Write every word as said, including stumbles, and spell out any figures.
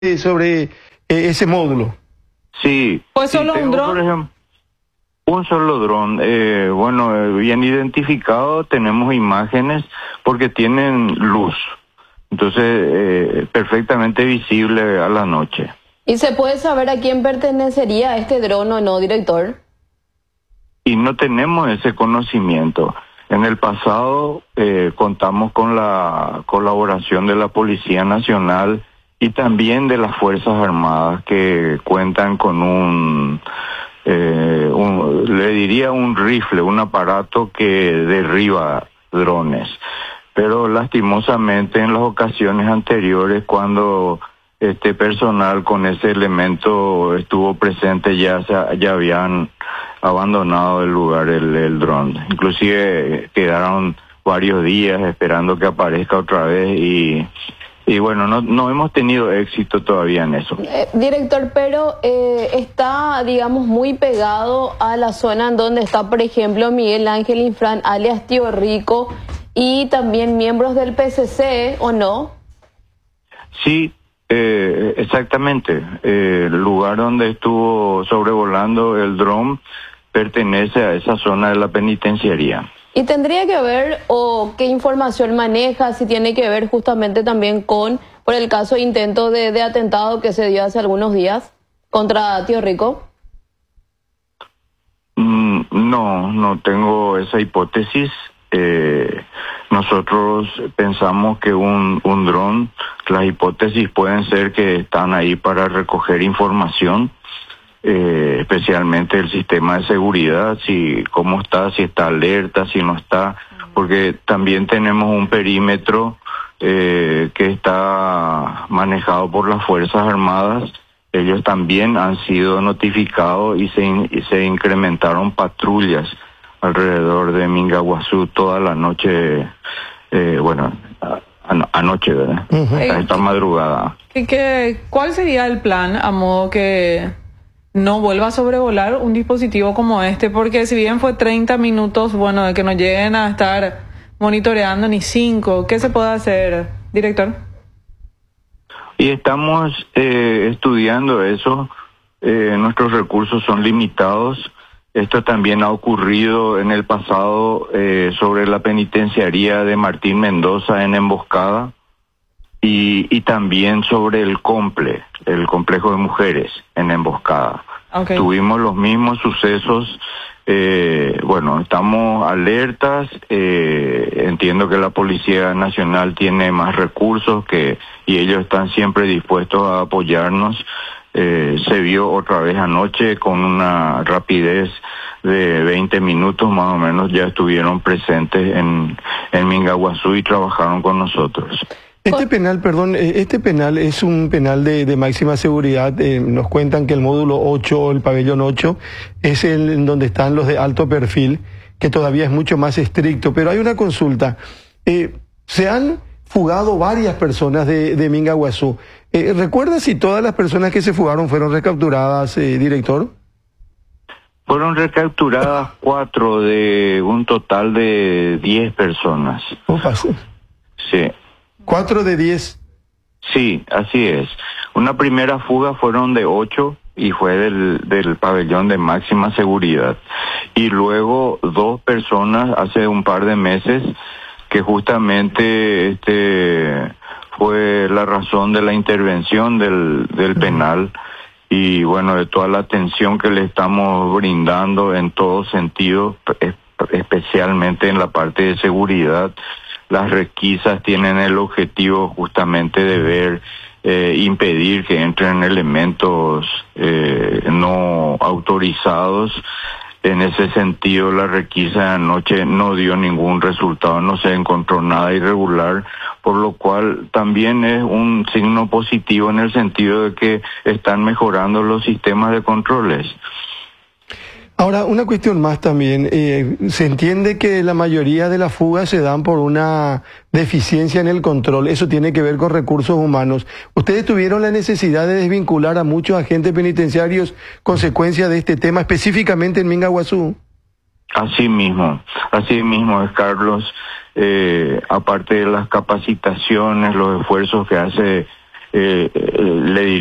eh, sobre eh, ese módulo. Sí. ¿Pues sí, solo tengo, un dron? por ejemplo, un solo dron. Eh, bueno, eh, bien identificado, tenemos imágenes porque tienen luz. Entonces, eh, perfectamente visible a la noche. ¿Y se puede saber a quién pertenecería este dron o no, director? Y no tenemos ese conocimiento. En el pasado eh, contamos con la colaboración de la Policía Nacional y también de las Fuerzas Armadas, que cuentan con un, eh, un le diría un rifle, un aparato que derriba drones. Pero lastimosamente en las ocasiones anteriores, cuando este personal con ese elemento estuvo presente, ya se, ya habían abandonado el lugar el, el dron. Inclusive quedaron varios días esperando que aparezca otra vez y y bueno, no no hemos tenido éxito todavía en eso. Eh, director, pero eh, está, digamos, muy pegado a la zona en donde está, por ejemplo, Miguel Ángel Infran, alias Tío Rico, y también miembros del P C C, ¿o no? Sí, eh, exactamente. Eh, el lugar donde estuvo sobrevolando el dron pertenece a esa zona de la penitenciaría. ¿Y tendría que ver, o qué información maneja, si tiene que ver justamente también con, por el caso de intento de, de atentado que se dio hace algunos días contra Tío Rico? Mm, no, no tengo esa hipótesis. Eh, nosotros pensamos que un, un dron, las hipótesis pueden ser que están ahí para recoger información, eh, especialmente el sistema de seguridad, si cómo está, si está alerta, si no está, porque también tenemos un perímetro eh, que está manejado por las Fuerzas Armadas. Ellos también han sido notificados y se, in, y se incrementaron patrullas alrededor de Mingaguazú toda la noche, eh, bueno, an anoche, ¿verdad? Uh-huh. Hasta esta madrugada. ¿Y qué, cuál sería el plan a modo que no vuelva a sobrevolar un dispositivo como este? Porque si bien fue treinta minutos, bueno, de que no lleguen a estar monitoreando ni cinco, ¿qué se puede hacer, director? Y estamos eh, estudiando eso. Eh, nuestros recursos son limitados. Esto también ha ocurrido en el pasado eh, sobre la penitenciaría de Martín Mendoza en Emboscada y, y también sobre el Comple, el complejo de mujeres en Emboscada. Okay. Tuvimos los mismos sucesos. Eh, bueno, estamos alertas. Eh, entiendo que la Policía Nacional tiene más recursos que y ellos están siempre dispuestos a apoyarnos. Eh, se vio otra vez anoche con una rapidez de veinte minutos más o menos, ya estuvieron presentes en, en Mingaguazú y trabajaron con nosotros. Este penal, perdón, este penal es un penal de, de máxima seguridad. Eh, nos cuentan que el módulo ocho, el pabellón ocho, es el en donde están los de alto perfil, que todavía es mucho más estricto. Pero hay una consulta. Eh, se han fugado varias personas de, de Mingaguazú. Eh, ¿Recuerda si todas las personas que se fugaron fueron recapturadas, eh, director? Fueron recapturadas cuatro de un total de diez personas. ¿Cómo pasó? Sí. ¿Cuatro de diez? Sí, así es. Una primera fuga fueron de ocho y fue del, del pabellón de máxima seguridad. Y luego dos personas hace un par de meses que justamente este fue la razón de la intervención del, del penal y bueno, de toda la atención que le estamos brindando en todo sentido, especialmente en la parte de seguridad. Las requisas tienen el objetivo justamente de ver, eh, impedir que entren elementos eh, no autorizados. En ese sentido, la requisa de anoche no dio ningún resultado, no se encontró nada irregular, por lo cual también es un signo positivo en el sentido de que están mejorando los sistemas de controles. Ahora, una cuestión más también. Eh, se entiende que la mayoría de las fugas se dan por una deficiencia en el control. Eso tiene que ver con recursos humanos. ¿Ustedes tuvieron la necesidad de desvincular a muchos agentes penitenciarios consecuencia de este tema, específicamente en Mingaguazú? Así mismo, así mismo es, Carlos. Eh, aparte de las capacitaciones, los esfuerzos que hace eh, eh, le